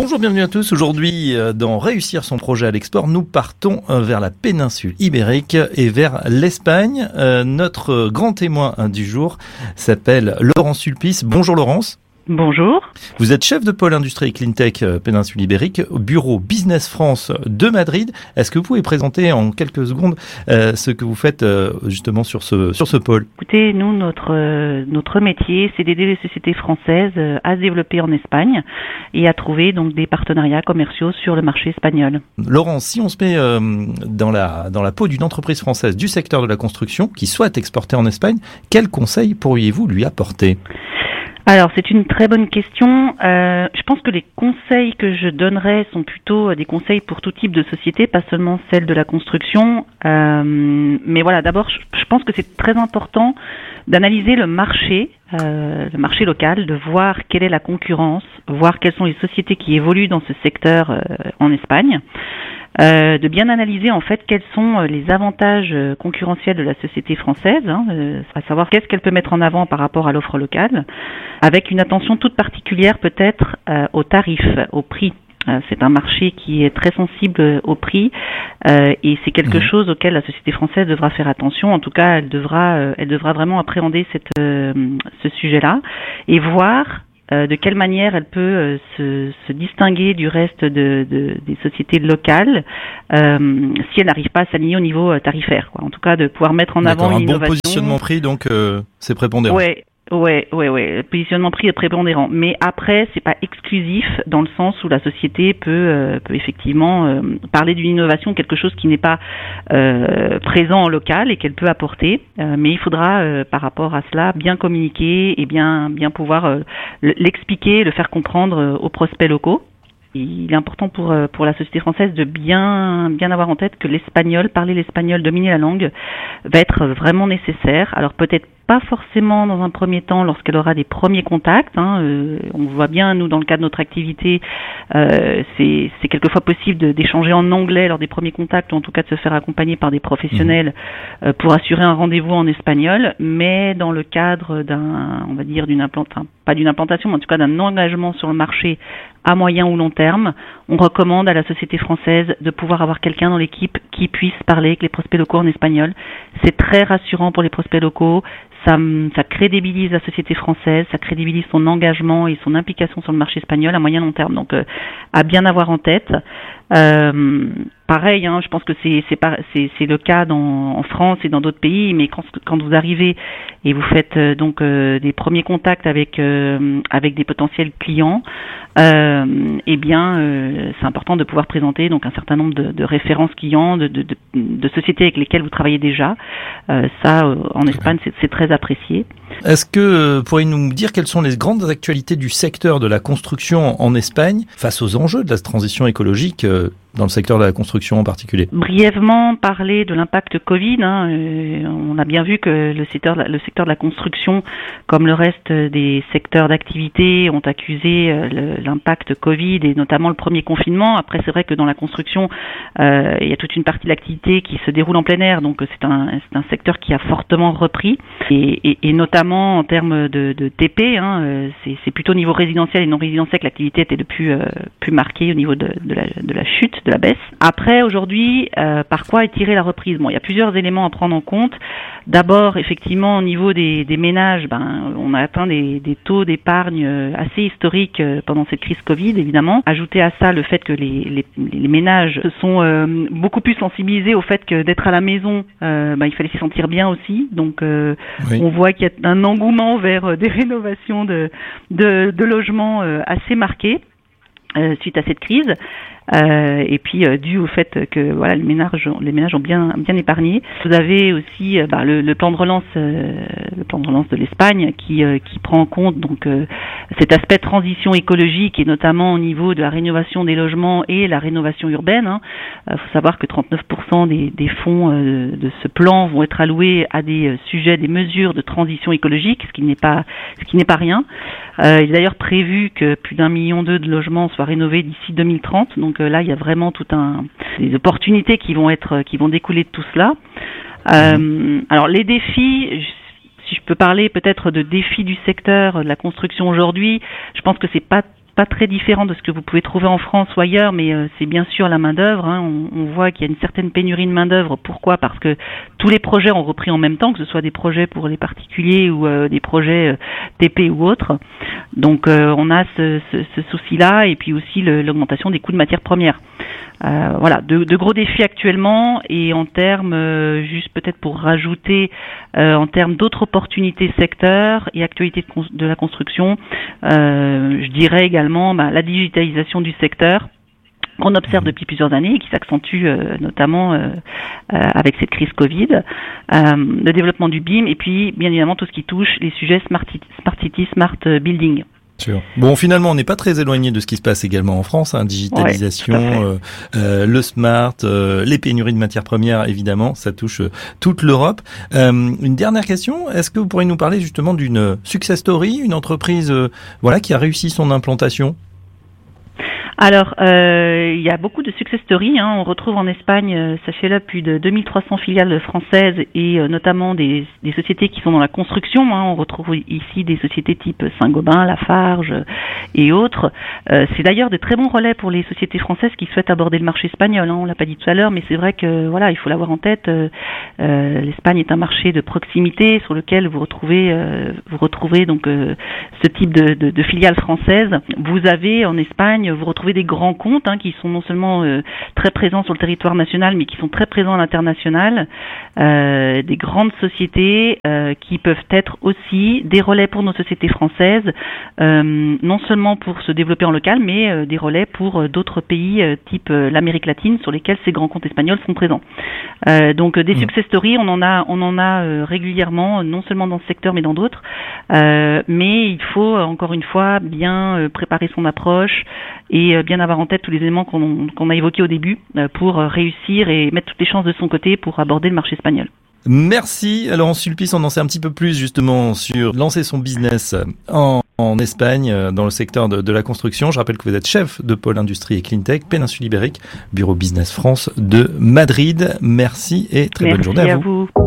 Bonjour, bienvenue à tous. Aujourd'hui, dans Réussir son projet à l'export, nous partons vers la péninsule ibérique et vers l'Espagne. Notre grand témoin du jour s'appelle Laurence Sulpice. Bonjour Laurence. Bonjour. Vous êtes chef de pôle industrie et cleantech péninsule ibérique au bureau Business France de Madrid. Est-ce que vous pouvez présenter en quelques secondes ce que vous faites justement sur ce pôle? Écoutez, nous, notre métier, c'est d'aider les sociétés françaises à se développer en Espagne et à trouver donc des partenariats commerciaux sur le marché espagnol. Laurent, si on se met dans la peau d'une entreprise française du secteur de la construction qui souhaite exporter en Espagne, quels conseils pourriez-vous lui apporter ? Alors, c'est une très bonne question. Je pense que les conseils que je donnerais sont plutôt des conseils pour tout type de société, pas seulement celle de la construction. Mais voilà, d'abord, je pense que c'est très important d'analyser le marché local, de voir quelle est la concurrence, voir quelles sont les sociétés qui évoluent dans ce secteur en Espagne. De bien analyser en fait quels sont les avantages concurrentiels de la société française, à savoir qu'est-ce qu'elle peut mettre en avant par rapport à l'offre locale, avec une attention toute particulière peut-être aux tarifs, au prix. C'est un marché qui est très sensible au prix et c'est quelque chose auquel la société française devra faire attention. En tout cas, elle devra vraiment appréhender ce sujet-là et voir de quelle manière elle peut se distinguer du reste des sociétés locales si elle n'arrive pas à s'aligner au niveau tarifaire, quoi. En tout cas, de pouvoir mettre en avant l'innovation. Un bon positionnement prix, donc c'est prépondérant. Ouais. Le positionnement prix est prépondérant. Mais après, c'est pas exclusif dans le sens où la société peut effectivement parler d'une innovation, quelque chose qui n'est pas présent en local et qu'elle peut apporter. Mais il faudra, par rapport à cela, bien communiquer et bien pouvoir l'expliquer, le faire comprendre aux prospects locaux. Il est important pour la société française de bien avoir en tête que parler l'espagnol, dominer la langue, va être vraiment nécessaire. Alors peut-être pas forcément dans un premier temps lorsqu'elle aura des premiers contacts. On voit bien, nous, dans le cadre de notre activité, c'est quelquefois possible d'échanger en anglais lors des premiers contacts, ou en tout cas de se faire accompagner par des professionnels pour assurer un rendez-vous en espagnol. Mais dans le cadre pas d'une implantation, mais en tout cas d'un engagement sur le marché à moyen ou long terme, on recommande à la société française de pouvoir avoir quelqu'un dans l'équipe qui puisse parler avec les prospects locaux en espagnol. C'est très rassurant pour les prospects locaux, ça crédibilise la société française, ça crédibilise son engagement et son implication sur le marché espagnol à moyen long terme. Donc, à bien avoir en tête. Pareil, je pense que c'est le cas en France et dans d'autres pays, mais quand vous arrivez et vous faites des premiers contacts avec des potentiels clients, c'est important de pouvoir présenter donc un certain nombre de références clients, de sociétés avec lesquelles vous travaillez déjà. En Espagne, c'est très apprécié. Est-ce que pourriez-vous nous dire quelles sont les grandes actualités du secteur de la construction en Espagne face aux enjeux de la transition écologique dans le secteur de la construction en particulier? Brièvement parler de l'impact Covid. On a bien vu que le secteur de la construction, comme le reste des secteurs d'activité, ont accusé l'impact Covid et notamment le premier confinement. Après, c'est vrai que dans la construction, il y a toute une partie de l'activité qui se déroule en plein air, donc c'est un secteur qui a fortement repris et notamment en termes de TP. C'est plutôt au niveau résidentiel et non résidentiel que l'activité était le plus marquée au niveau de la chute, de la baisse. Après, aujourd'hui, par quoi est tirée la reprise? Bon, il y a plusieurs éléments à prendre en compte. D'abord, effectivement, au niveau des ménages, on a atteint des taux d'épargne assez historiques pendant cette crise Covid, évidemment. Ajouter à ça le fait que les ménages se sont beaucoup plus sensibilisés au fait que d'être à la maison, il fallait s'y sentir bien aussi. Donc, on voit qu'il y a un engouement vers des rénovations de logements assez marqués suite à cette crise. Et puis dû au fait que les ménages ont bien épargné. Vous avez aussi le plan de relance de l'Espagne qui prend en compte donc cet aspect de transition écologique et notamment au niveau de la rénovation des logements et la rénovation urbaine. Faut savoir que 39% des fonds de ce plan vont être alloués à des mesures de transition écologique, ce qui n'est pas rien. Il est d'ailleurs prévu que plus d'1,2 million de logements soient rénovés d'ici 2030. Donc là, il y a vraiment des opportunités qui vont découler de tout cela. Alors les défis, si je peux parler peut-être de défis du secteur de la construction aujourd'hui, je pense que c'est pas pas très différent de ce que vous pouvez trouver en France ou ailleurs, mais c'est bien sûr la main-d'œuvre. On voit qu'il y a une certaine pénurie de main-d'œuvre. Pourquoi ? Parce que tous les projets ont repris en même temps, que ce soit des projets pour les particuliers ou des projets TP ou autres. Donc on a ce souci-là, et puis aussi l'augmentation des coûts de matières premières. Voilà, de gros défis actuellement, et en termes, juste peut-être pour rajouter, en termes d'autres opportunités secteurs et actualités de la construction, je dirais également la digitalisation du secteur qu'on observe depuis plusieurs années et qui s'accentue notamment avec cette crise Covid, le développement du BIM, et puis bien évidemment tout ce qui touche les sujets Smart City, Smart Building. Bon, finalement, on n'est pas très éloigné de ce qui se passe également en France, digitalisation, le smart, les pénuries de matières premières, évidemment, ça touche toute l'Europe. Une dernière question, est-ce que vous pourriez nous parler justement d'une success story, une entreprise qui a réussi son implantation ? Alors, il y a beaucoup de success stories. On retrouve en Espagne, sachez-le, plus de 2300 filiales françaises, et notamment des sociétés qui sont dans la construction. On retrouve ici des sociétés type Saint-Gobain, Lafarge et autres. C'est d'ailleurs de très bons relais pour les sociétés françaises qui souhaitent aborder le marché espagnol. On l'a pas dit tout à l'heure, mais c'est vrai que il faut l'avoir en tête. L'Espagne est un marché de proximité sur lequel vous retrouvez donc ce type de filiales françaises. Vous avez en Espagne, vous retrouvez des grands comptes qui sont non seulement très présents sur le territoire national, mais qui sont très présents à l'international, des grandes sociétés qui peuvent être aussi des relais pour nos sociétés françaises, non seulement pour se développer en local, mais des relais pour d'autres pays type l'Amérique latine, sur lesquels ces grands comptes espagnols sont présents. Donc des success stories, on en a régulièrement, non seulement dans ce secteur, mais dans d'autres. Mais il faut encore une fois bien préparer son approche et bien avoir en tête tous les éléments qu'on a évoqués au début pour réussir et mettre toutes les chances de son côté pour aborder le marché espagnol. Merci. Alors en Sulpice, on en sait un petit peu plus justement sur lancer son business en Espagne dans le secteur de la construction. Je rappelle que vous êtes chef de pôle industrie et cleantech Péninsule Ibérique, bureau Business France de Madrid. Merci et très bonne journée à vous.